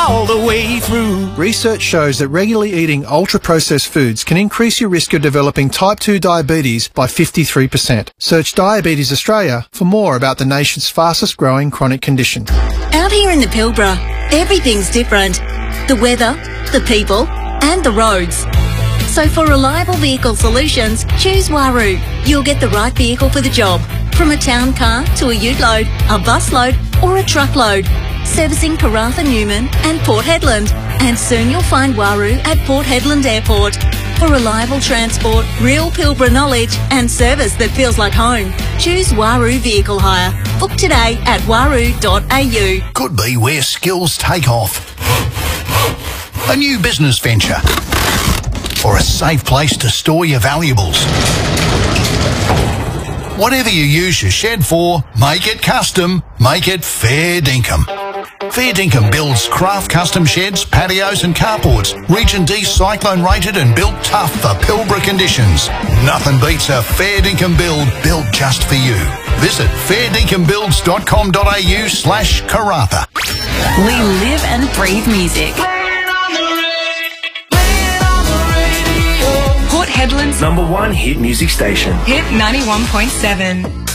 all the way through. Research shows that regularly eating ultra-processed foods can increase your risk of developing type 2 diabetes by 53%. Search Diabetes Australia for more about the nation's fastest growing chronic condition. Out here in the Pilbara, everything's different. The weather, the people and the roads. So for reliable vehicle solutions, choose Waru. You'll get the right vehicle for the job. From a town car to a ute load, a bus load or a truckload. Servicing Karratha Newman and Port Hedland. And soon you'll find Waru at Port Hedland Airport. For reliable transport, real Pilbara knowledge and service that feels like home, choose Waru Vehicle Hire. Book today at waru.au. Could be where skills take off. A new business venture. Or a safe place to store your valuables. Whatever you use your shed for, make it custom, make it fair dinkum. Fair Dinkum builds craft custom sheds, patios and carports, Region D cyclone rated and built tough for Pilbara conditions. Nothing beats a Fair Dinkum build built just for you. Visit fairdinkumbuilds.com.au/Karratha. We live and breathe music. Port Hedland's #1 hit music station. Hit 91.7.